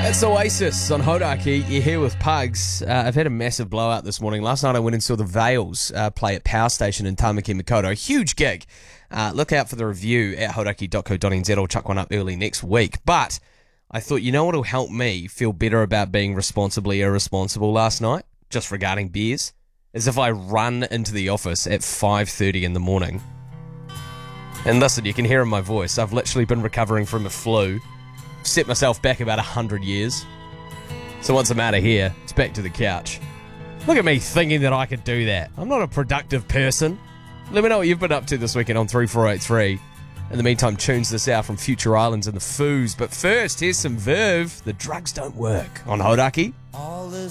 That's Oasis on Hodaki. You're here with Pugs. I've had a massive blowout this morning. Last night I went and saw the Vales play at Power Station in Tamaki Makaurau. A huge gig. Look out for the review at hodaki.co.nz. I'll chuck one up early next week. But I thought, you know what will help me feel better about being responsibly irresponsible last night, just regarding beers, is if I run into the office at 5:30 in the morning. And listen, you can hear in my voice, I've literally been recovering from a flu. Set myself back about 100 years. So once I'm out of here, it's back to the couch. Look at me thinking that I could do that. I'm not a productive person. Let me know what you've been up to this weekend on 3483. In the meantime, tunes this out from Future Islands and the Foos. But first, here's some Verve. The drugs don't work on Hodaki.